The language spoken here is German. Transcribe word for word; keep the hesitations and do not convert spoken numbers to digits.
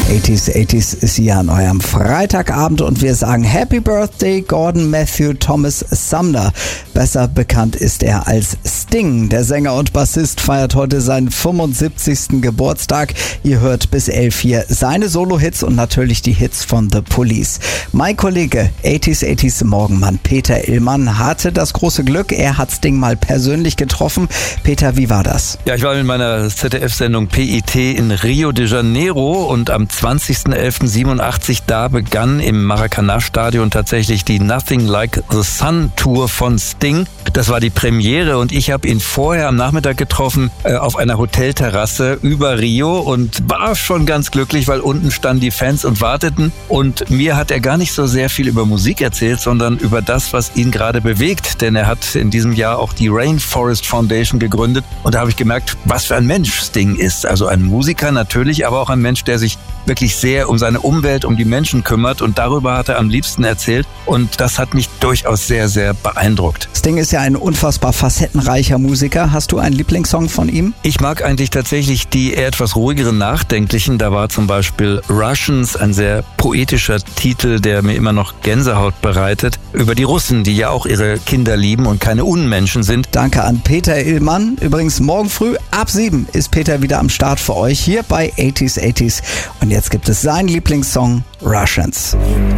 achtziger, achtziger ist hier an eurem Freitagabend und wir sagen Happy Birthday Gordon Matthew Thomas Sumner. Besser bekannt ist er als Sting. Der Sänger und Bassist feiert heute seinen fünfundsiebzigsten Geburtstag. Ihr hört bis elf hier seine Solo-Hits und natürlich die Hits von The Police. Mein Kollege achtziger, achtziger Morgenmann Peter Illmann hatte das große Glück, er hat Sting mal persönlich getroffen. Peter, wie war das? Ja, ich war mit meiner Z D F-Sendung P I T in Rio de Janeiro und am zwanzigsten elften siebenundachtzig da begann im Maracanã-Stadion tatsächlich die Nothing Like the Sun Tour von Sting. Das war die Premiere und ich habe ihn vorher am Nachmittag getroffen äh, auf einer Hotelterrasse über Rio und war schon ganz glücklich, weil unten standen die Fans und warteten und mir hat er gar nicht so sehr viel über Musik erzählt, sondern über das, was ihn gerade bewegt, denn er hat in diesem Jahr auch die Rainforest Foundation gegründet und da habe ich gemerkt, was für ein Mensch Sting ist. Also ein Musiker natürlich, aber auch ein Mensch, der sich wirklich sehr um seine Umwelt, um die Menschen kümmert und darüber hat er am liebsten erzählt und das hat mich durchaus sehr, sehr beeindruckt. Sting ist ja ein unfassbar facettenreicher Musiker. Hast du einen Lieblingssong von ihm? Ich mag eigentlich tatsächlich die eher etwas ruhigeren, nachdenklichen. Da war zum Beispiel Russians, ein sehr poetischer Titel, der mir immer noch Gänsehaut bereitet, über die Russen, die ja auch ihre Kinder lieben und keine Unmenschen sind. Danke an Peter Illmann. Übrigens morgen früh ab sieben ist Peter wieder am Start für euch hier bei achtziger, achtziger. Und jetzt gibt es seinen Lieblingssong Russians.